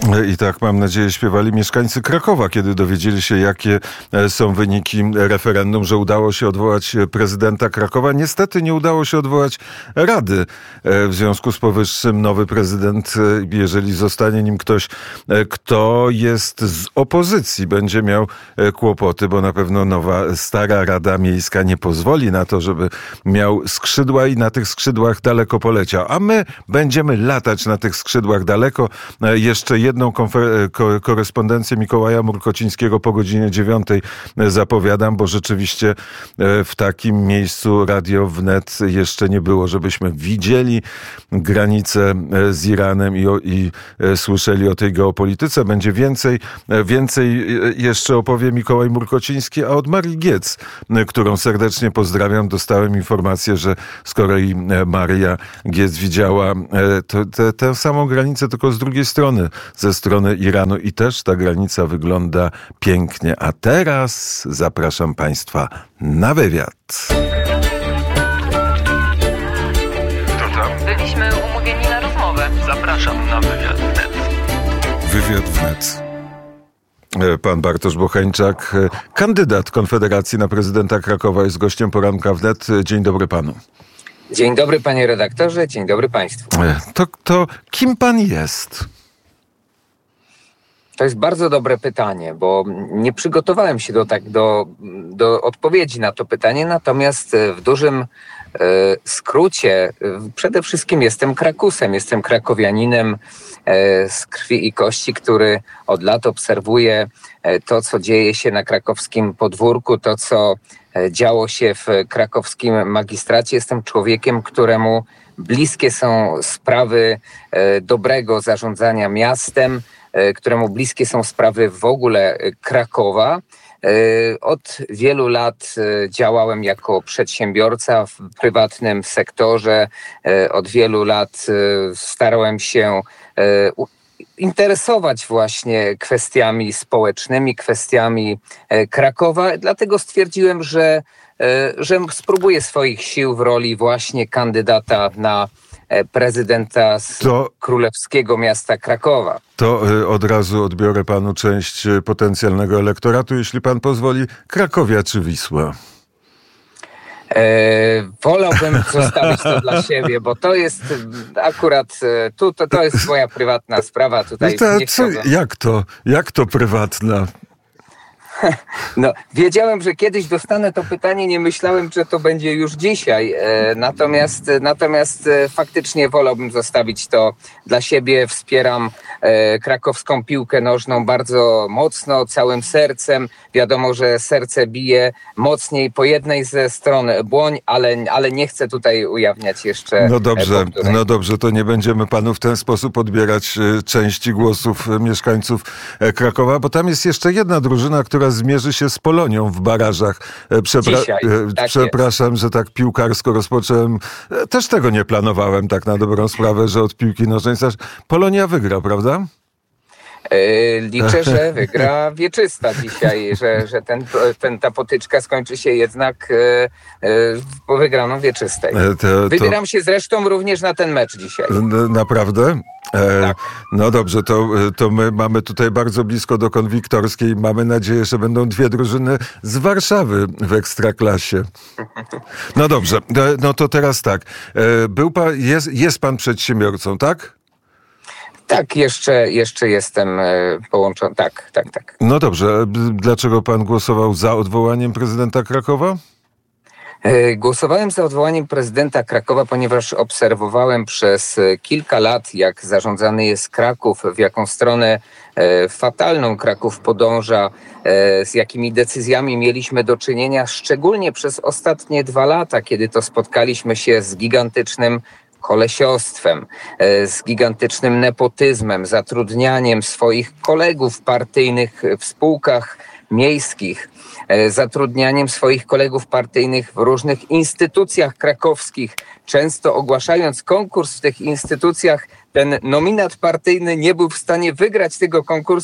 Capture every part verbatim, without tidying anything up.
I tak, mam nadzieję, śpiewali mieszkańcy Krakowa, kiedy dowiedzieli się, jakie są wyniki referendum, że udało się odwołać prezydenta Krakowa. Niestety nie udało się odwołać Rady. W związku z powyższym nowy prezydent, jeżeli zostanie nim ktoś, kto jest z opozycji, będzie miał kłopoty, bo na pewno nowa, stara Rada Miejska nie pozwoli na to, żeby miał skrzydła i na tych skrzydłach daleko poleciał. A my będziemy latać na tych skrzydłach daleko. Jeszcze jedną konfer- ko- korespondencję Mikołaja Murkocińskiego po godzinie dziewiątej zapowiadam, bo rzeczywiście w takim miejscu Radio Wnet jeszcze nie było, żebyśmy widzieli granicę z Iranem i, o, i słyszeli o tej geopolityce. Będzie więcej, więcej jeszcze opowie Mikołaj Murkociński, a od Marii Giec, którą serdecznie pozdrawiam, dostałem informację, że z kolei Maria Giec widziała tę samą granicę, tylko z drugiej strony, ze strony Iranu i też ta granica wygląda pięknie. A teraz zapraszam Państwa na wywiad. Kto tam? Byliśmy umówieni na rozmowę. Zapraszam na wywiad wnet. Wywiad wnet. Pan Bartosz Bocheńczak, kandydat Konfederacji na prezydenta Krakowa, jest gościem poranka wnet. Dzień dobry panu. Dzień dobry panie redaktorze, dzień dobry państwu. To, to kim pan jest? To jest bardzo dobre pytanie, bo nie przygotowałem się do, tak, do, do odpowiedzi na to pytanie, natomiast w dużym e, skrócie przede wszystkim jestem Krakusem, jestem krakowianinem e, z krwi i kości, który od lat obserwuje e, to, co dzieje się na krakowskim podwórku, to, co e, działo się w krakowskim magistracie. Jestem człowiekiem, któremu bliskie są sprawy e, dobrego zarządzania miastem, któremu bliskie są sprawy w ogóle Krakowa. Od wielu lat działałem jako przedsiębiorca w prywatnym sektorze. Od wielu lat starałem się interesować właśnie kwestiami społecznymi, kwestiami Krakowa. Dlatego stwierdziłem, że, że spróbuję swoich sił w roli właśnie kandydata na prezydenta z to, królewskiego miasta Krakowa. To od razu odbiorę panu część potencjalnego elektoratu, jeśli pan pozwoli. Krakowia czy Wisła? E, wolałbym zostawić to dla siebie, bo to jest akurat, tu, to, to jest moja prywatna sprawa. Tutaj to, nie co, jak to? Jak to prywatna? No, wiedziałem, że kiedyś dostanę to pytanie, nie myślałem, że to będzie już dzisiaj. E, natomiast, natomiast e, faktycznie wolałbym zostawić to dla siebie. Wspieram e, krakowską piłkę nożną bardzo mocno, całym sercem. Wiadomo, że serce bije mocniej po jednej ze stron błoń, ale, ale nie chcę tutaj ujawniać jeszcze. No dobrze, powtórzeń. no dobrze, to nie będziemy panu w ten sposób odbierać części głosów mieszkańców Krakowa, bo tam jest jeszcze jedna drużyna, która zmierzy się z Polonią w barażach. Przepra- Dzisiaj, tak Przepraszam, jest. że tak piłkarsko rozpocząłem. Też tego nie planowałem, tak na dobrą sprawę, że od piłki nożnej. Polonia wygra, prawda? Liczę, że wygra wieczysta dzisiaj, że, że ten, ten, ta potyczka skończy się jednak po wygraną wieczystej. To, Wybieram to... się zresztą również na ten mecz dzisiaj. Naprawdę? E, tak. No dobrze, to, to my mamy tutaj bardzo blisko do Konwiktorskiej. Mamy nadzieję, że będą dwie drużyny z Warszawy w Ekstraklasie. No dobrze, no to teraz tak. Był pan, jest, jest pan przedsiębiorcą, tak? Tak, jeszcze, jeszcze jestem połączony. Tak, tak, tak. No dobrze. Dlaczego pan głosował za odwołaniem prezydenta Krakowa? Głosowałem za odwołaniem prezydenta Krakowa, ponieważ obserwowałem przez kilka lat, jak zarządzany jest Kraków, w jaką stronę fatalną Kraków podąża, z jakimi decyzjami mieliśmy do czynienia, szczególnie przez ostatnie dwa lata, kiedy to spotkaliśmy się z gigantycznym kolesiostwem, z gigantycznym nepotyzmem, zatrudnianiem swoich kolegów partyjnych w spółkach miejskich, zatrudnianiem swoich kolegów partyjnych w różnych instytucjach krakowskich, często ogłaszając konkurs w tych instytucjach, ten nominat partyjny nie był w stanie wygrać tego konkursu,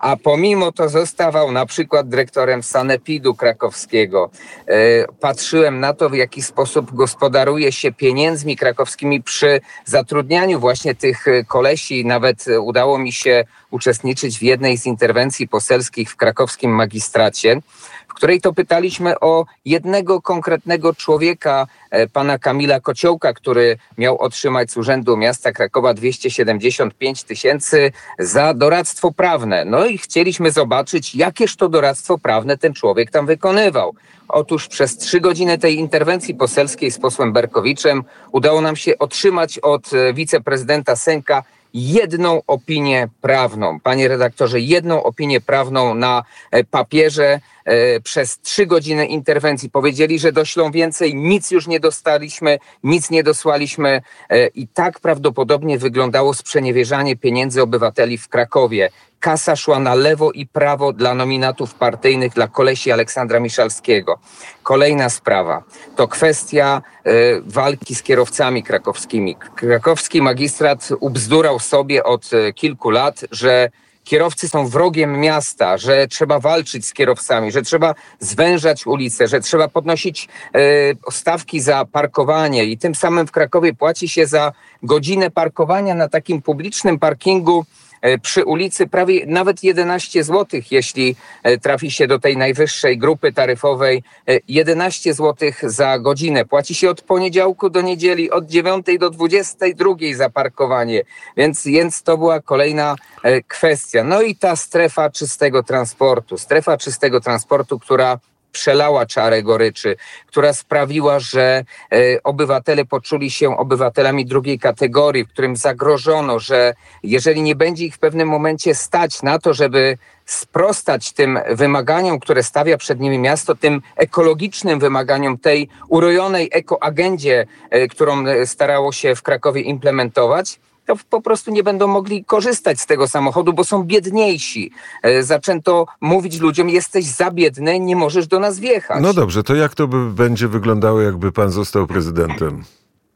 a pomimo to zostawał na przykład dyrektorem sanepidu krakowskiego. Patrzyłem na to, w jaki sposób gospodaruje się pieniędzmi krakowskimi przy zatrudnianiu właśnie tych kolesi. Nawet udało mi się uczestniczyć w jednej z interwencji poselskich w krakowskim magistracie, w której to pytaliśmy o jednego konkretnego człowieka, pana Kamila Kociołka, który miał otrzymać z Urzędu Miasta Krakowa dwieście siedemdziesiąt pięć tysięcy za doradztwo prawne. No i chcieliśmy zobaczyć, jakież to doradztwo prawne ten człowiek tam wykonywał. Otóż przez trzy godziny tej interwencji poselskiej z posłem Berkowiczem udało nam się otrzymać od wiceprezydenta Sęka jedną opinię prawną. Panie redaktorze, jedną opinię prawną na papierze e, przez trzy godziny interwencji. Powiedzieli, że doślą więcej, nic już nie dostaliśmy, nic nie dosłaliśmy e, i tak prawdopodobnie wyglądało sprzeniewierzanie pieniędzy obywateli w Krakowie. Kasa szła na lewo i prawo dla nominatów partyjnych, dla kolesi Aleksandra Miszalskiego. Kolejna sprawa to kwestia y, walki z kierowcami krakowskimi. Krakowski magistrat ubzdurał sobie od y, kilku lat, że kierowcy są wrogiem miasta, że trzeba walczyć z kierowcami, że trzeba zwężać ulice, że trzeba podnosić y, stawki za parkowanie i tym samym w Krakowie płaci się za godzinę parkowania na takim publicznym parkingu przy ulicy prawie nawet jedenaście złotych, jeśli trafi się do tej najwyższej grupy taryfowej, jedenaście złotych za godzinę. Płaci się od poniedziałku do niedzieli, od dziewiątej do dwudziestej drugiej za parkowanie. Więc, więc to była kolejna kwestia. No i ta strefa czystego transportu. Strefa czystego transportu, która przelała czarę goryczy, która sprawiła, że e, obywatele poczuli się obywatelami drugiej kategorii, w którym zagrożono, że jeżeli nie będzie ich w pewnym momencie stać na to, żeby sprostać tym wymaganiom, które stawia przed nimi miasto, tym ekologicznym wymaganiom, tej urojonej ekoagendzie, e, którą starało się w Krakowie implementować, to po prostu nie będą mogli korzystać z tego samochodu, bo są biedniejsi. E, zaczęto mówić ludziom, jesteś za biedny, nie możesz do nas wjechać. No dobrze, to jak to by będzie wyglądało, jakby pan został prezydentem?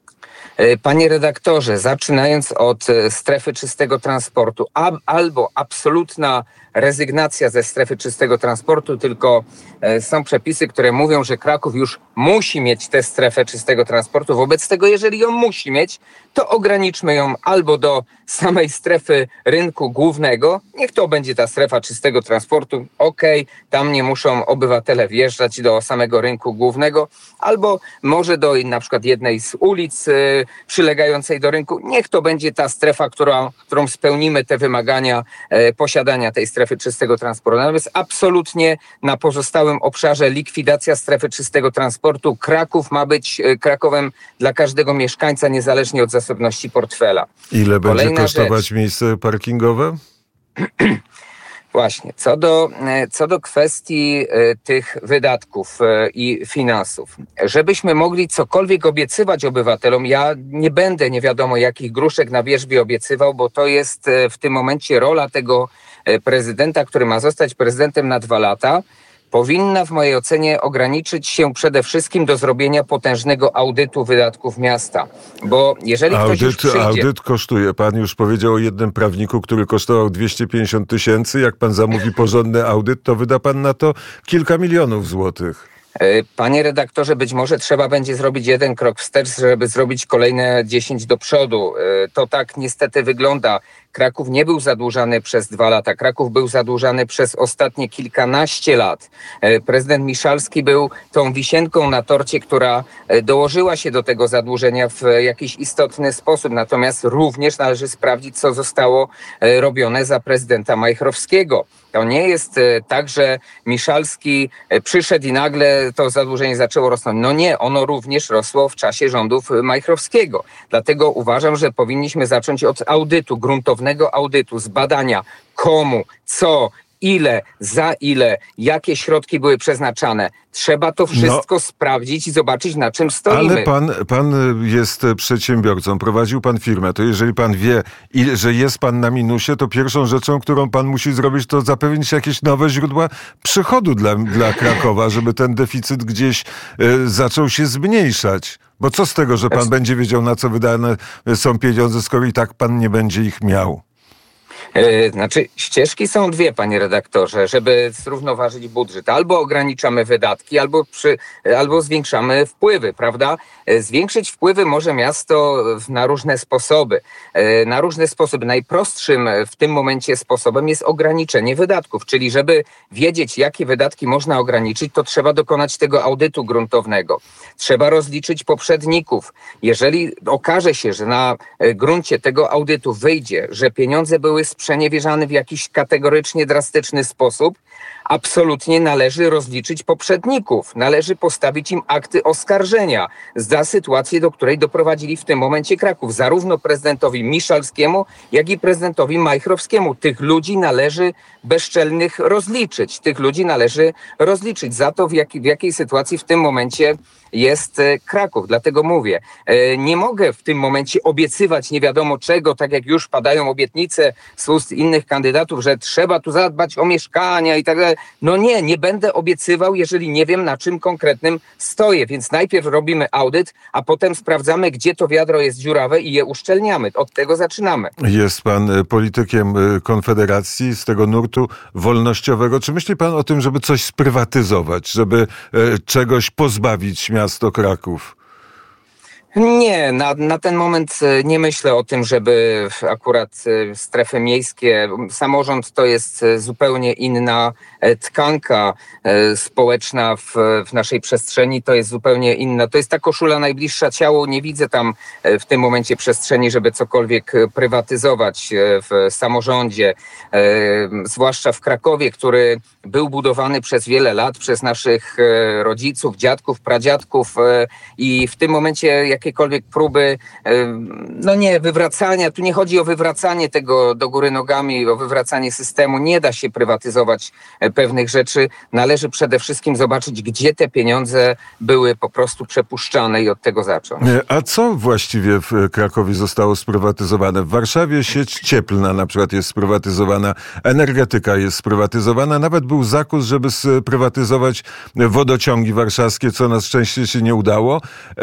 E, panie redaktorze, zaczynając od e, strefy czystego transportu, ab, albo absolutna rezygnacja ze strefy czystego transportu, tylko e, są przepisy, które mówią, że Kraków już musi mieć tę strefę czystego transportu. Wobec tego, jeżeli ją musi mieć, to ograniczmy ją albo do samej strefy rynku głównego. Niech to będzie ta strefa czystego transportu. Okej, okay, tam nie muszą obywatele wjeżdżać do samego rynku głównego, albo może do na przykład jednej z ulic y, przylegającej do rynku. Niech to będzie ta strefa, która, którą spełnimy te wymagania y, posiadania tej strefy czystego transportu. Natomiast absolutnie na pozostałym obszarze likwidacja strefy czystego transportu. Kraków ma być y, Krakowem dla każdego mieszkańca, niezależnie od zasobności portfela. Ile Kolejna będzie kosztować rzecz. miejsce parkingowe? Właśnie, co do, co do kwestii tych wydatków i finansów. Żebyśmy mogli cokolwiek obiecywać obywatelom, ja nie będę nie wiadomo jakich gruszek na wierzbie obiecywał, bo to jest w tym momencie rola tego prezydenta, który ma zostać prezydentem na dwa lata. Powinna w mojej ocenie ograniczyć się przede wszystkim do zrobienia potężnego audytu wydatków miasta. Bo jeżeli audyt, ktoś już przyjdzie... Audyt kosztuje. Pan już powiedział o jednym prawniku, który kosztował dwieście pięćdziesiąt tysięcy. Jak pan zamówi porządny audyt, to wyda pan na to kilka milionów złotych. Panie redaktorze, być może trzeba będzie zrobić jeden krok wstecz, żeby zrobić kolejne dziesięć do przodu. To tak niestety wygląda. Kraków nie był zadłużany przez dwa lata. Kraków był zadłużany przez ostatnie kilkanaście lat. Prezydent Miszalski był tą wisienką na torcie, która dołożyła się do tego zadłużenia w jakiś istotny sposób. Natomiast również należy sprawdzić, co zostało robione za prezydenta Majchrowskiego. To nie jest tak, że Miszalski przyszedł i nagle to zadłużenie zaczęło rosnąć. No nie, ono również rosło w czasie rządów Majchrowskiego. Dlatego uważam, że powinniśmy zacząć od audytu, gruntownego audytu, z badania komu, co, ile, za ile, jakie środki były przeznaczane. Trzeba to wszystko no, sprawdzić i zobaczyć, na czym stoimy. Ale pan, pan jest przedsiębiorcą, prowadził pan firmę. To jeżeli pan wie, że jest pan na minusie, to pierwszą rzeczą, którą pan musi zrobić, to zapewnić jakieś nowe źródła przychodu dla, dla Krakowa, żeby ten deficyt gdzieś y, zaczął się zmniejszać. Bo co z tego, że pan będzie wiedział, na co wydane są pieniądze, skoro i tak pan nie będzie ich miał? Yy, znaczy, ścieżki są dwie, panie redaktorze, żeby zrównoważyć budżet. Albo ograniczamy wydatki, albo, przy, albo zwiększamy wpływy, prawda? Yy, zwiększyć wpływy może miasto na różne sposoby. Yy, na różne sposoby. Najprostszym w tym momencie sposobem jest ograniczenie wydatków, czyli żeby wiedzieć, jakie wydatki można ograniczyć, to trzeba dokonać tego audytu gruntownego. Trzeba rozliczyć poprzedników. Jeżeli okaże się, że na gruncie tego audytu wyjdzie, że pieniądze były sprzeniewierzane w jakiś kategorycznie drastyczny sposób, absolutnie należy rozliczyć poprzedników. Należy postawić im akty oskarżenia za sytuację, do której doprowadzili w tym momencie Kraków. Zarówno prezydentowi Miszalskiemu, jak i prezydentowi Majchrowskiemu. Tych ludzi należy bezczelnych rozliczyć. Tych ludzi należy rozliczyć za to, w, jak, w jakiej sytuacji w tym momencie jest Kraków. Dlatego mówię, nie mogę w tym momencie obiecywać nie wiadomo czego, tak jak już padają obietnice z ust innych kandydatów, że trzeba tu zadbać o mieszkania i tak dalej. No nie, nie będę obiecywał, jeżeli nie wiem, na czym konkretnym stoję. Więc najpierw robimy audyt, a potem sprawdzamy, gdzie to wiadro jest dziurawe i je uszczelniamy. Od tego zaczynamy. Jest pan politykiem Konfederacji z tego nurtu wolnościowego. Czy myśli pan o tym, żeby coś sprywatyzować, żeby czegoś pozbawić miasto Kraków? Nie, na, na ten moment nie myślę o tym, żeby akurat strefy miejskie, samorząd to jest zupełnie inna tkanka społeczna w, w naszej przestrzeni, to jest zupełnie inna. To jest ta koszula najbliższa ciału, nie widzę tam w tym momencie przestrzeni, żeby cokolwiek prywatyzować w samorządzie, zwłaszcza w Krakowie, który był budowany przez wiele lat przez naszych rodziców, dziadków, pradziadków i w tym momencie jakiekolwiek próby, no nie, wywracania, tu nie chodzi o wywracanie tego do góry nogami, o wywracanie systemu, nie da się prywatyzować pewnych rzeczy. Należy przede wszystkim zobaczyć, gdzie te pieniądze były po prostu przepuszczane i od tego zacząć. A co właściwie w Krakowie zostało sprywatyzowane? W Warszawie sieć cieplna na przykład jest sprywatyzowana, energetyka jest sprywatyzowana, nawet był zakus, żeby sprywatyzować wodociągi warszawskie, co na szczęście się nie udało.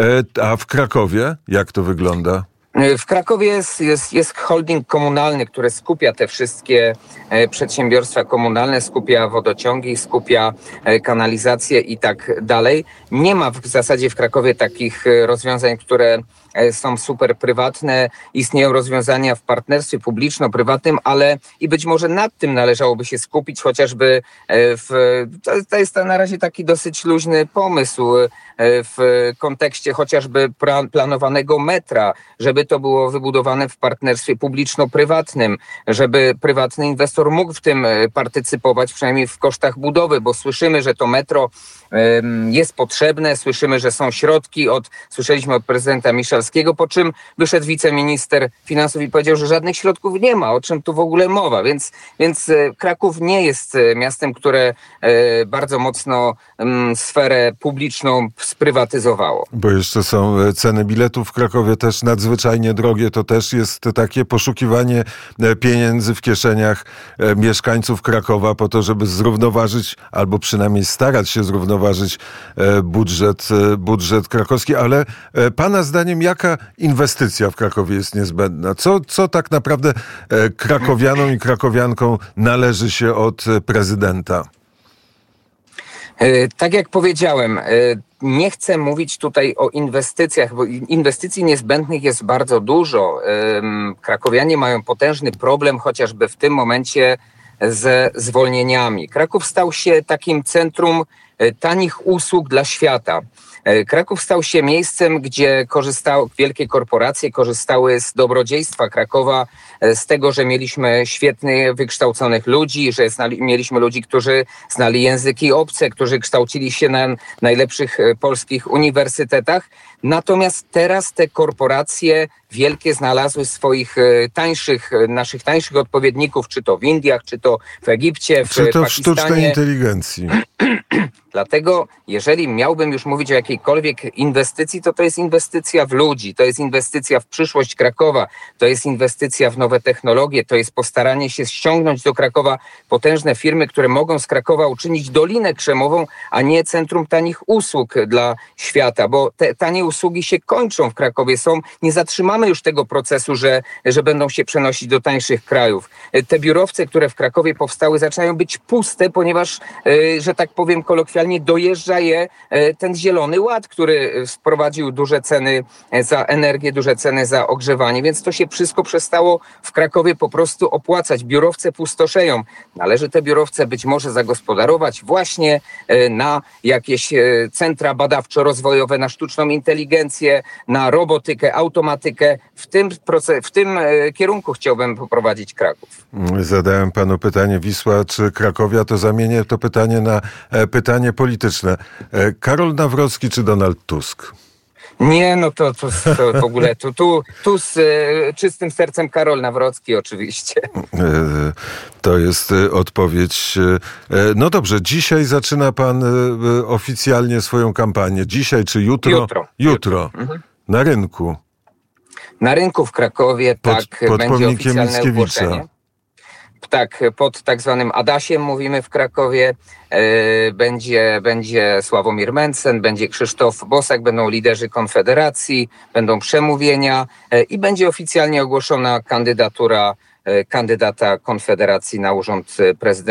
A w Krakowie jak to wygląda? W Krakowie jest, jest, jest holding komunalny, który skupia te wszystkie e, przedsiębiorstwa komunalne, skupia wodociągi, skupia e, kanalizację i tak dalej. Nie ma w zasadzie w Krakowie takich e, rozwiązań, które e, są super prywatne. Istnieją rozwiązania w partnerstwie publiczno-prywatnym, ale i być może nad tym należałoby się skupić, chociażby e, w, to, to jest na razie taki dosyć luźny pomysł e, w kontekście chociażby pra, planowanego metra, żeby to było wybudowane w partnerstwie publiczno-prywatnym, żeby prywatny inwestor mógł w tym partycypować, przynajmniej w kosztach budowy, bo słyszymy, że to metro um, jest potrzebne, słyszymy, że są środki, od, słyszeliśmy od prezydenta Miszalskiego, po czym wyszedł wiceminister finansów i powiedział, że żadnych środków nie ma, o czym tu w ogóle mowa, więc, więc Kraków nie jest miastem, które e, bardzo mocno um, sferę publiczną sprywatyzowało. Bo jeszcze są ceny biletów w Krakowie też nadzwyczajnie drogie. To też jest takie poszukiwanie pieniędzy w kieszeniach mieszkańców Krakowa po to, żeby zrównoważyć, albo przynajmniej starać się zrównoważyć budżet, budżet krakowski. Ale pana zdaniem jaka inwestycja w Krakowie jest niezbędna? Co, co tak naprawdę krakowianom i krakowiankom należy się od prezydenta? Tak jak powiedziałem, nie chcę mówić tutaj o inwestycjach, bo inwestycji niezbędnych jest bardzo dużo. Krakowianie mają potężny problem chociażby w tym momencie ze zwolnieniami. Kraków stał się takim centrum tanich usług dla świata. Kraków stał się miejscem, gdzie korzystały, wielkie korporacje korzystały z dobrodziejstwa Krakowa, z tego, że mieliśmy świetnie wykształconych ludzi, że znali, mieliśmy ludzi, którzy znali języki obce, którzy kształcili się na najlepszych polskich uniwersytetach. Natomiast teraz te korporacje wielkie znalazły swoich tańszych, naszych tańszych odpowiedników, czy to w Indiach, czy to w Egipcie, w Pakistanie. Czy to w Pakistanie. sztucznej inteligencji. Dlatego, jeżeli miałbym już mówić o jakiejkolwiek inwestycji, to to jest inwestycja w ludzi, to jest inwestycja w przyszłość Krakowa, to jest inwestycja w nowe technologie, to jest postaranie się ściągnąć do Krakowa potężne firmy, które mogą z Krakowa uczynić Dolinę Krzemową, a nie centrum tanich usług dla świata, bo te tanie usługi się kończą w Krakowie, są, nie zatrzymamy widzimy już tego procesu, że, że będą się przenosić do tańszych krajów. Te biurowce, które w Krakowie powstały, zaczynają być puste, ponieważ, że tak powiem kolokwialnie, dojeżdża je ten Zielony Ład, który wprowadził duże ceny za energię, duże ceny za ogrzewanie, więc to się wszystko przestało w Krakowie po prostu opłacać. Biurowce pustoszeją. Należy te biurowce być może zagospodarować właśnie na jakieś centra badawczo-rozwojowe, na sztuczną inteligencję, na robotykę, automatykę. W tym, proces, w tym kierunku chciałbym poprowadzić Kraków. Zadałem panu pytanie Wisła czy Krakowia, to zamienię to pytanie na pytanie polityczne. Karol Nawrocki czy Donald Tusk? Nie, no to, to, to w ogóle tu, tu, tu z e, czystym sercem Karol Nawrocki oczywiście. E, to jest e, odpowiedź. E, no dobrze, dzisiaj zaczyna pan e, oficjalnie swoją kampanię. Dzisiaj czy jutro? Jutro. Jutro. jutro. Mhm. Na rynku. Na rynku w Krakowie, pod, tak, pod będzie oficjalne ogłoszenie. Tak, pod tak zwanym Adasiem mówimy w Krakowie, e, będzie, będzie Sławomir Mencen, będzie Krzysztof Bosak, będą liderzy Konfederacji, będą przemówienia e, i będzie oficjalnie ogłoszona kandydatura e, kandydata Konfederacji na urząd prezydenta.